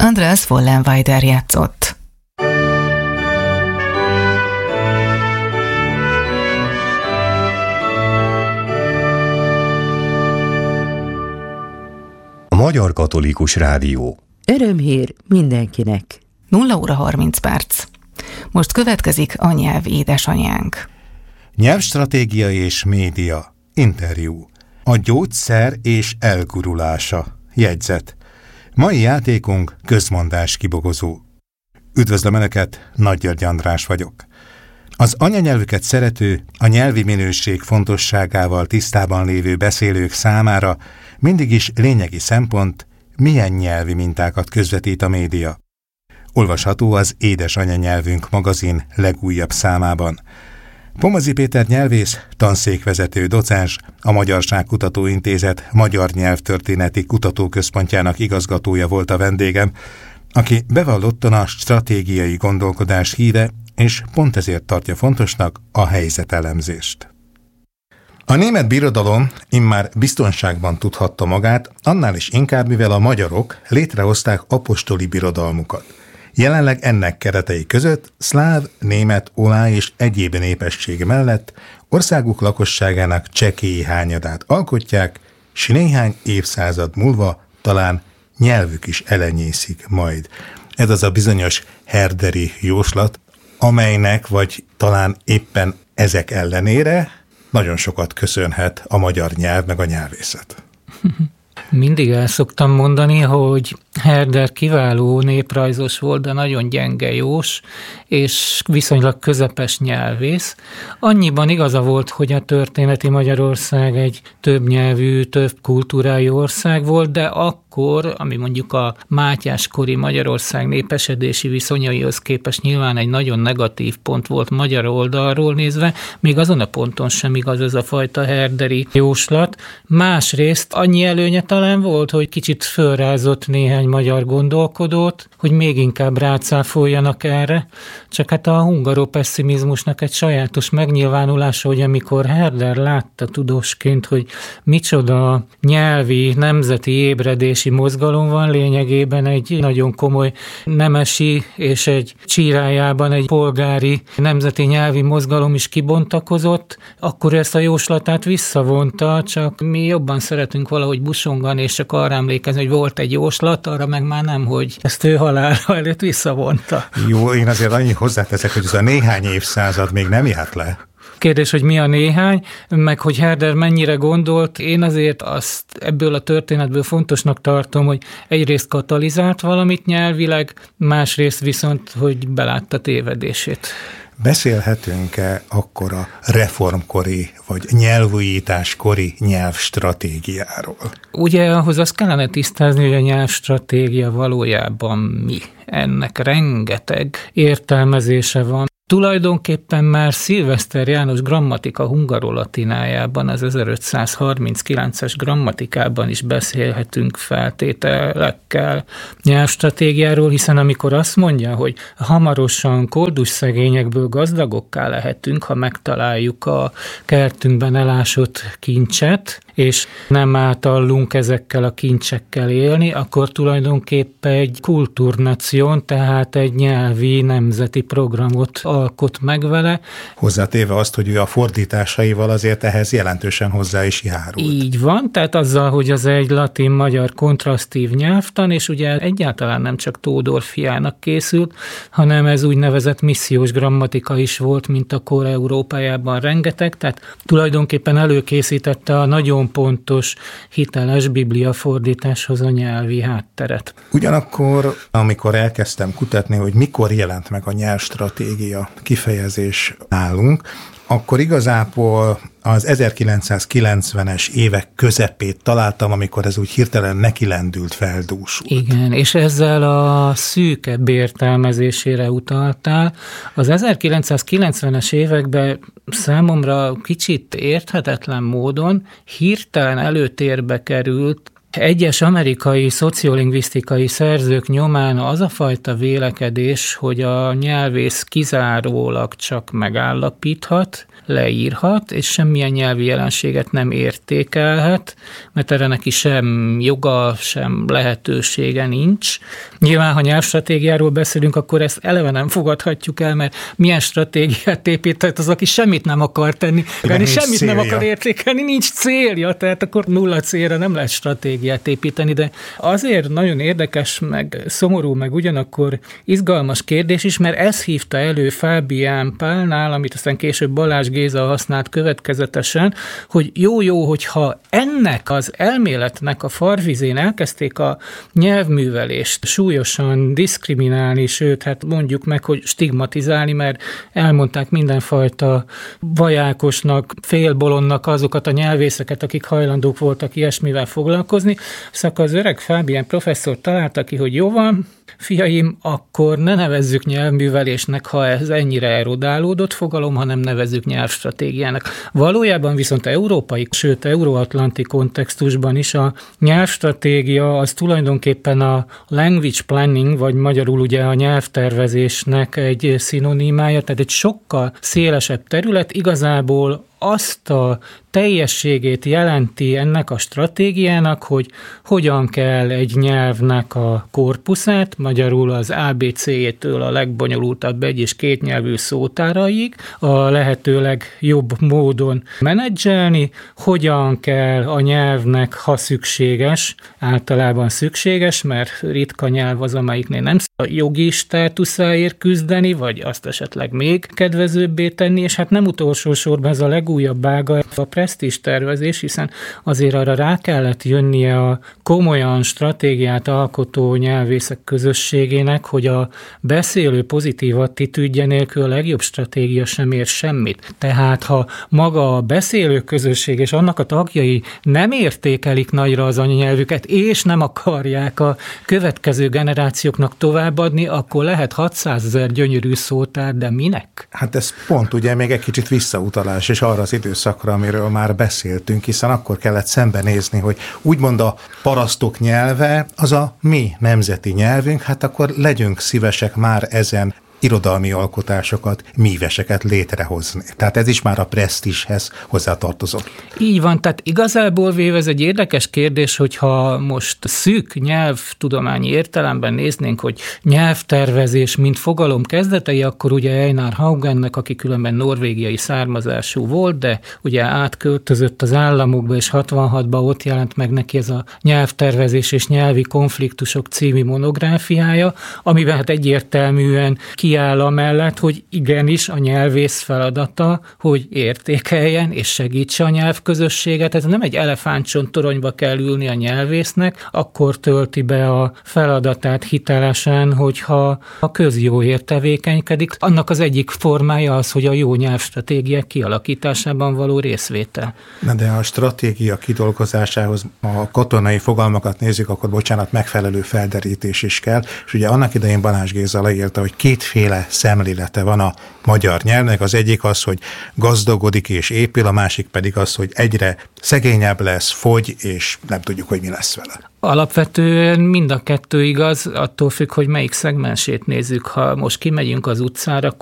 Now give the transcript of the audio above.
András Vollenweider játszott. A Magyar Katolikus Rádió. Örömhír mindenkinek. 0 óra 30 perc. Most következik a nyelv édesanyánk. Nyelvstratégia és média. Interjú. A gyógyszer és elgurulása. Jegyzet. Mai játékunk közmondás kibogozó. Üdvözlöm Önöket, Nagy György András vagyok. Az anyanyelvüket szerető, a nyelvi minőség fontosságával tisztában lévő beszélők számára mindig is lényegi szempont, milyen nyelvi mintákat közvetít a média. Olvasható az Édes Anyanyelvünk magazin legújabb számában. Pomazi Péter nyelvész, tanszékvezető docens, a Magyarságkutató Intézet Magyar Nyelvtörténeti Kutatóközpontjának igazgatója volt a vendégem, aki bevallottan a stratégiai gondolkodás híve, és pont ezért tartja fontosnak a helyzetelemzést. A német birodalom immár biztonságban tudhatta magát, annál is inkább, mivel a magyarok létrehozták apostoli birodalmukat. Jelenleg ennek keretei között szláv, német, oláh és egyéb népesség mellett országuk lakosságának csekély hányadát alkotják, s néhány évszázad múlva talán nyelvük is elenyészik majd. Ez az a bizonyos herderi jóslat, amelynek vagy talán éppen ezek ellenére nagyon sokat köszönhet a magyar nyelv meg a nyelvészet. Mindig el szoktam mondani, hogy Herder kiváló néprajzos volt, de nagyon gyenge jós, és viszonylag közepes nyelvész. Annyiban igaza volt, hogy a történeti Magyarország egy többnyelvű, több kultúrájú ország volt, de akkor, ami mondjuk a Mátyás-kori Magyarország népesedési viszonyaihoz képest nyilván egy nagyon negatív pont volt magyar oldalról nézve, még azon a ponton sem igaz ez a fajta herderi jóslat. Másrészt annyi előnye talán volt, hogy kicsit fölrázott néhány magyar gondolkodót, hogy még inkább rácáfoljanak erre, csak hát a hungaropesszimizmusnak egy sajátos megnyilvánulása, hogy amikor Herder látta tudósként, hogy micsoda nyelvi, nemzeti ébredési mozgalom van, lényegében egy nagyon komoly nemesi és egy csírájában egy polgári nemzeti nyelvi mozgalom is kibontakozott, akkor ezt a jóslatát visszavonta, csak mi jobban szeretünk valahogy busongani, és csak arra emlékezni, hogy volt egy jóslat, arra meg már nem, hogy ezt ő halála előtt visszavonta. Jó, én azért annyi hozzáteszek, hogy ez a néhány évszázad még nem járt le. Kérdés, hogy mi a néhány, meg hogy Herder mennyire gondolt, én azért azt ebből a történetből fontosnak tartom, hogy egyrészt katalizált valamit nyelvileg, másrészt viszont, hogy belátta tévedését. Beszélhetünk-e akkor a reformkori vagy nyelvújításkori nyelvstratégiáról? Ugye ahhoz azt kellene tisztázni, hogy a nyelvstratégia valójában mi. Ennek rengeteg értelmezése van. Tulajdonképpen már Szilveszter János Grammatika hungarolatinájában, az 1539-es grammatikában is beszélhetünk feltételekkel nyelvstratégiáról, hiszen amikor azt mondja, hogy hamarosan koldus szegényekből gazdagokká lehetünk, ha megtaláljuk a kertünkben elásott kincset, és nem átallunk ezekkel a kincsekkel élni, akkor tulajdonképpen egy kultúrnación, tehát egy nyelvi nemzeti programot alkot meg vele. Hozzátéve azt, hogy ő a fordításaival azért ehhez jelentősen hozzá is járult. Így van, tehát azzal, hogy az egy latin-magyar kontrasztív nyelvtan, és ugye egyáltalán nem csak Tódor fiának készült, hanem ez úgynevezett missziós grammatika is volt, mint a kor Európájában rengeteg, tehát tulajdonképpen előkészítette a nagyon pontos, hiteles bibliafordításhoz a nyelvi hátteret. Ugyanakkor, amikor elkezdtem kutatni, hogy mikor jelent meg a nyelvstratégia kifejezés nálunk, akkor igazából az 1990-es évek közepét találtam, amikor ez úgy hirtelen nekilendült, feldúsult. Igen, és ezzel a szűkebb értelmezésére utaltál. Az 1990-es években számomra kicsit érthetetlen módon hirtelen előtérbe került egyes amerikai szociolingvisztikai szerzők nyomán az a fajta vélekedés, hogy a nyelvész kizárólag csak megállapíthat, leírhat, és semmilyen nyelvi jelenséget nem értékelhet, mert erre neki sem joga, sem lehetősége nincs. Nyilván, ha nyelvstratégiáról beszélünk, akkor ezt eleve nem fogadhatjuk el, mert milyen stratégiát épített az, aki semmit nem akar tenni, semmit nem akar értékelni, nincs célja, tehát akkor nulla célra nem lehet stratégiát építeni, de azért nagyon érdekes, meg szomorú, meg ugyanakkor izgalmas kérdés is, mert ez hívta elő Fábián Pálnál, amit aztán később Balázs Géza használt következetesen, hogy jó, hogyha ennek az elméletnek a farvizén elkezdték a nyelvművelést súlyosan diszkriminálni, sőt, hát mondjuk meg, hogy stigmatizálni, mert elmondták mindenfajta vajákosnak, félbolondnak azokat a nyelvészeket, akik hajlandók voltak ilyesmivel foglalkozni. Szóval az öreg Fábián professzor találta ki, hogy jó van, fiaim, akkor ne nevezzük nyelvművelésnek, ha ez ennyire erodálódott fogalom, hanem nevezzük nyelvstratégiának. Valójában viszont európai, sőt euróatlanti kontextusban is a nyelvstratégia az tulajdonképpen a language planning, vagy magyarul ugye a nyelvtervezésnek egy szinonimája, tehát egy sokkal szélesebb terület, igazából azt a teljességét jelenti ennek a stratégiának, hogy hogyan kell egy nyelvnek a korpuszát, magyarul az ABC-től a legbonyolultabb egy- és kétnyelvű szótáraig a lehető legjobb módon menedzselni, hogyan kell a nyelvnek, ha szükséges, általában szükséges, mert ritka nyelv az, amelyiknél nem a jogi státuszáért küzdeni, vagy azt esetleg még kedvezőbbé tenni, és hát nem utolsó sorban ez a legújabb ága a presztízs tervezés, hiszen azért arra rá kellett jönnie a komolyan stratégiát alkotó nyelvészek közösségének, hogy a beszélő pozitív attitűdje nélkül a legjobb stratégia sem ér semmit. Tehát ha maga a beszélő közösség és annak a tagjai nem értékelik nagyra az anyanyelvüket, és nem akarják a következő generációknak továbbadni, akkor lehet 600 000 gyönyörű szótár, de minek? Hát ez pont ugye még egy kicsit visszautalás, és arra az időszakra, amiről már beszéltünk, hiszen akkor kellett szembenézni, hogy úgymond a parasztok nyelve az a mi nemzeti nyelvünk, hát akkor legyünk szívesek már ezen irodalmi alkotásokat, míveseket létrehozni. Tehát ez is már a presztízshez hozzátartozott. Így van, tehát igazából véve ez egy érdekes kérdés, hogyha most szűk nyelvtudományi értelemben néznénk, hogy nyelvtervezés, mint fogalom kezdetei, akkor ugye Einar Haugennek, aki különben norvégiai származású volt, de ugye átköltözött az államokba, és 66-ban ott jelent meg neki ez a nyelvtervezés és nyelvi konfliktusok című monográfiája, amiben hát egyértelműen kiáll amellett, hogy igenis a nyelvész feladata, hogy értékeljen és segítse a nyelvközösséget. Ez nem egy elefántcsontoronyba kell ülni a nyelvésznek, akkor tölti be a feladatát hitelesen, hogyha a közjóért tevékenykedik. Annak az egyik formája az, hogy a jó nyelvstratégiák kialakításában való részvétel. De a stratégia kidolgozásához a katonai fogalmakat nézzük, akkor megfelelő felderítés is kell, és ugye annak idején Balázs Géza leírta, hogy kétféle szemlélete van a magyar nyelvnek. Az egyik az, hogy gazdagodik és épül, a másik pedig az, hogy egyre szegényebb lesz, fogy, és nem tudjuk, hogy mi lesz vele. Alapvetően mind a kettő igaz, attól függ, hogy melyik szegmensét nézzük. Ha most kimegyünk az utcára,